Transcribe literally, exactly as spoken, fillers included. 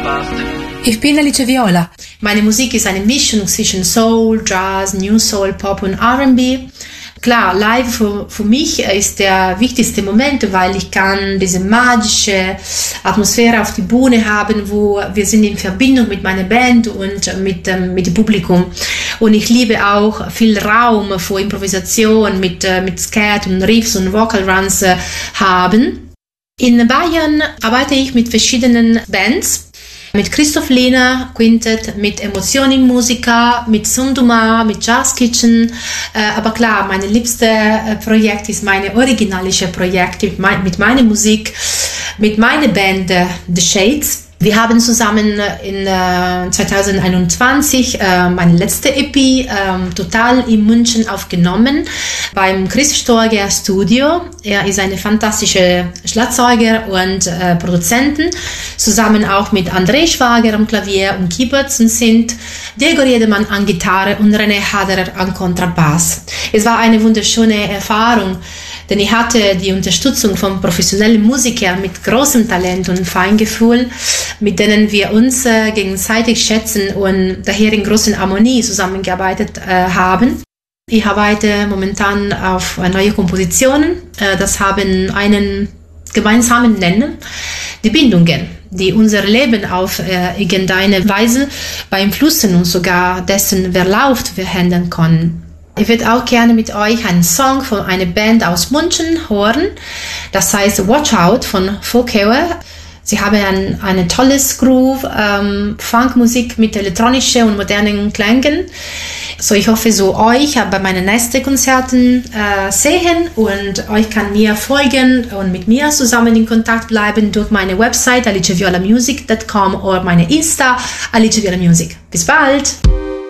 Ich bin Alice Viola. Meine Musik ist eine Mischung zwischen Soul, Jazz, New Soul, Pop und R and B. Klar, live für, für mich ist der wichtigste Moment, weil ich kann diese magische Atmosphäre auf die Bühne haben, wo wir sind in Verbindung mit meiner Band und mit, ähm, mit dem Publikum. Und ich liebe auch viel Raum für Improvisation mit, äh, mit Scat und Riffs und Vocal Runs äh, haben. In Bayern arbeite ich mit verschiedenen Bands. Mit Christoph Lehner Quintet, mit Emotionen Musiker, mit Sunduma, mit Jazz Kitchen. Äh, aber klar, mein liebstes äh, Projekt ist mein originalisches Projekt mit, mein, mit meiner Musik, mit meiner Band äh, The Shades. Wir haben zusammen in äh, zwanzig einundzwanzig äh, meine letzte E P äh, total in München aufgenommen beim Chris Storger Studio. Er ist ein fantastischer Schlagzeuger und äh, Produzenten, zusammen auch mit André Schwager am Klavier und Keyboards und Synth, Diego Riedemann an Gitarre und René Haderer an Kontrabass. Es war eine wunderschöne Erfahrung, denn ich hatte die Unterstützung von professionellen Musikern mit großem Talent und Feingefühl, mit denen wir uns äh, gegenseitig schätzen und daher in großen Harmonie zusammengearbeitet äh, haben. Ich arbeite momentan auf neue Kompositionen. Äh, das haben einen gemeinsamen Nenner, die Bindungen, die unser Leben auf äh, irgendeine Weise beeinflussen und sogar dessen Verlauf verändern können. Ich würde auch gerne mit euch einen Song von einer Band aus München hören. Das heißt Watch Out von Folkhewer. Sie haben ein, eine tolles Groove, ähm, Funkmusik mit elektronischen und modernen Klängen. So, ich hoffe, so euch bei meinen nächsten Konzerten äh, sehen und euch kann mir folgen und mit mir zusammen in Kontakt bleiben durch meine Website alice viola music dot com oder meine Insta alice viola music. Bis bald!